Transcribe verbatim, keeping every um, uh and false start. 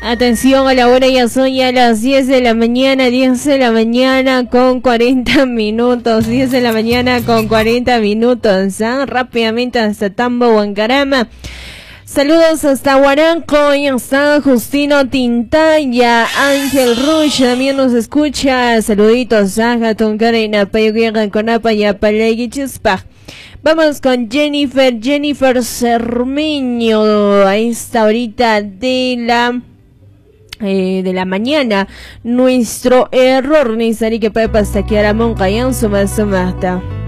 Atención, a la hora ya son ya las diez de la mañana, diez de la mañana con cuarenta minutos, diez de la mañana con cuarenta minutos, ¿eh? Rápidamente hasta Tambo, Huancarama. Saludos hasta Huaranco, y hasta Justino Tintaya, Ángel Rush también nos escucha. Saluditos a Gatón Karina, Payuguera, Conapa y Apalegui Chispa. Vamos con Jennifer, Jennifer Cermeño, a esta horita de la eh, de la mañana. Nuestro error, ni sari que puede pasar aquí a la monca y en su mata.